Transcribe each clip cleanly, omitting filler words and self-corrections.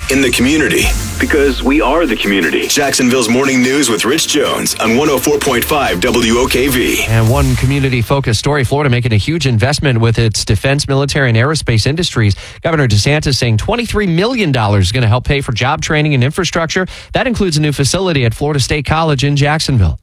in the community. Because we are the community. Jacksonville's Morning News with Rich Jones on 104.5 WOKV. And one community-focused story, Florida making a huge investment with its defense, military, and aerospace industries. Governor DeSantis saying $23 million is going to help pay for job training and infrastructure. That includes a new facility at Florida State College in Jacksonville.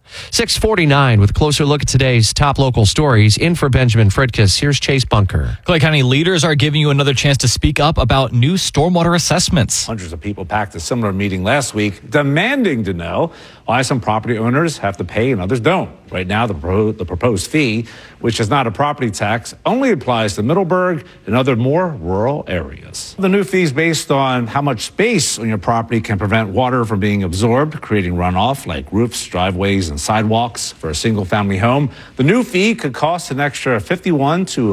6:49 with a closer look at today's top local stories. In for Benjamin Fridkiss, here's Chase Bunker. Clay County leaders are giving you another chance to speak up about new stormwater assessments. Hundreds of people packed a similar meeting last week demanding to know why some property owners have to pay and others don't. Right now, the proposed fee, which is not a property tax, only applies to Middleburg and other more rural areas. The new fee is based on how much space on your property can prevent water from being absorbed, creating runoff like roofs, driveways, and sidewalks. For a single-family home, the new fee could cost an extra $51 to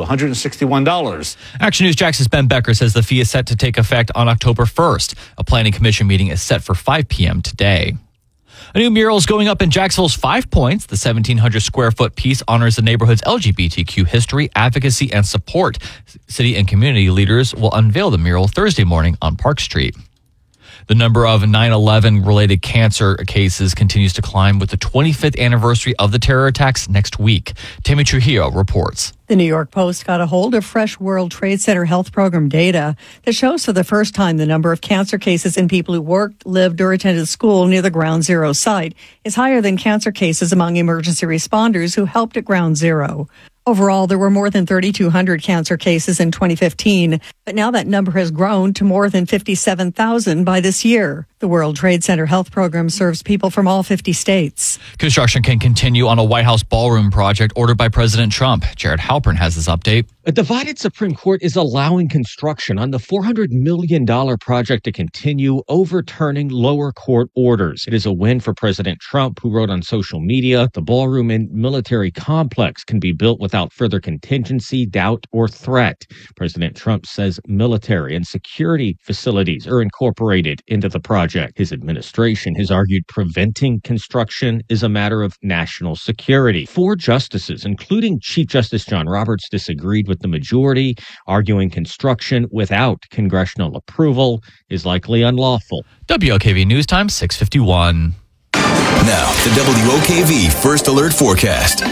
$161. Action News Jax's Ben Becker says the fee is set to take effect on October 1st. A planning commission meeting is set for 5 p.m. today. A new mural is going up in Jacksonville's 5 Points. The 1,700 square foot piece honors the neighborhood's LGBTQ history, advocacy, and support. City and community leaders will unveil the mural Thursday morning on Park Street. The number of 9/11 related cancer cases continues to climb with the 25th anniversary of the terror attacks next week. Tammy Trujillo reports. The New York Post got a hold of fresh World Trade Center Health Program data that shows for the first time the number of cancer cases in people who worked, lived, or attended school near the Ground Zero site is higher than cancer cases among emergency responders who helped at Ground Zero. Overall, there were more than 3,200 cancer cases in 2015, but now that number has grown to more than 57,000 by this year. The World Trade Center Health Program serves people from all 50 states. Construction can continue on a White House ballroom project ordered by President Trump. Jared Halpern has this update. A divided Supreme Court is allowing construction on the $400 million project to continue, overturning lower court orders. It is a win for President Trump, who wrote on social media, the ballroom and military complex can be built without further contingency, doubt, or threat. President Trump says military and security facilities are incorporated into the project. His administration has argued preventing construction is a matter of national security. 4 justices, including Chief Justice John Roberts, disagreed with the majority, arguing construction without congressional approval is likely unlawful. WOKV News Time, 6:51. Now, the WOKV First Alert Forecast.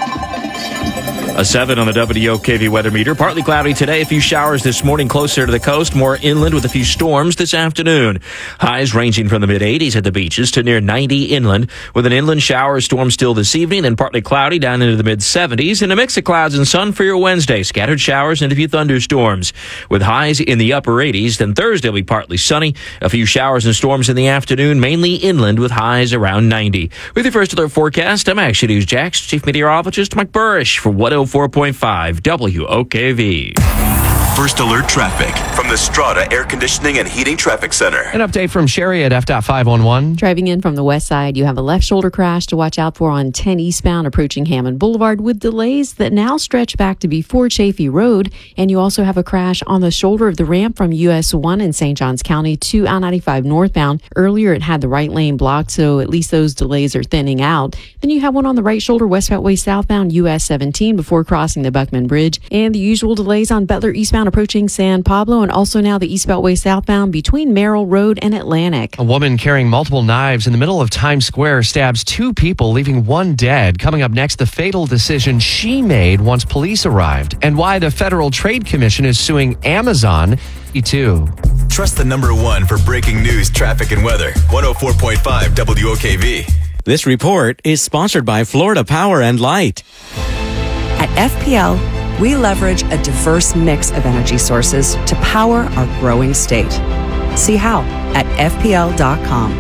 A 7 on the WOKV weather meter. Partly cloudy today. A few showers this morning closer to the coast. More inland with a few storms this afternoon. Highs ranging from the mid-80s at the beaches to near 90 inland. With an inland shower storm still this evening. Then partly cloudy down into the mid-70s. And a mix of clouds and sun for your Wednesday. Scattered showers and a few thunderstorms. With highs in the upper 80s. Then Thursday will be partly sunny. A few showers and storms in the afternoon. Mainly inland with highs around 90. With your First Alert forecast, I'm Action News Jax Chief Meteorologist Mike Burrish for 104.5 WOKV. First Alert traffic from the Strata Air Conditioning and Heating Traffic Center. An update from Sherry at F.511. Driving in from the west side, you have a left shoulder crash to watch out for on 10 eastbound approaching Hammond Boulevard with delays that now stretch back to before Chafee Road. And you also have a crash on the shoulder of the ramp from US 1 in St. Johns County to I-95 northbound. Earlier, it had the right lane blocked, so at least those delays are thinning out. Then you have one on the right shoulder West Beltway southbound US 17 before crossing the Buckman Bridge. And the usual delays on Butler eastbound approaching San Pablo, and also now the East Beltway southbound between Merrill Road and Atlantic. A woman carrying multiple knives in the middle of Times Square stabs 2 people, leaving 1 dead. Coming up next, the fatal decision she made once police arrived, and why the Federal Trade Commission is suing Amazon. E2. Trust the number 1 for breaking news, traffic, and weather. 104.5 WOKV. This report is sponsored by Florida Power and Light. At FPL, we leverage a diverse mix of energy sources to power our growing state. See how at FPL.com.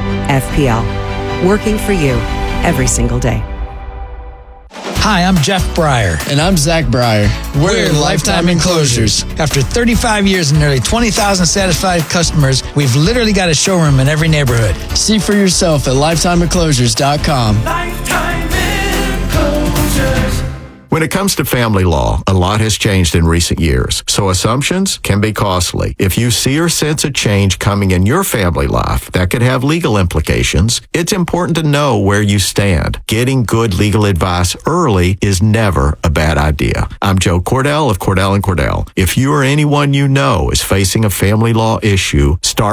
FPL, working for you every single day. Hi, I'm Jeff Breyer. And I'm Zach Breyer. We're Lifetime Enclosures. After 35 years and nearly 20,000 satisfied customers, we've literally got a showroom in every neighborhood. See for yourself at lifetimeenclosures.com. Lifetime Enclosures. When it comes to family law, a lot has changed in recent years, so assumptions can be costly. If you see or sense a change coming in your family life that could have legal implications, it's important to know where you stand. Getting good legal advice early is never a bad idea. I'm Joe Cordell of Cordell & Cordell. If you or anyone you know is facing a family law issue, start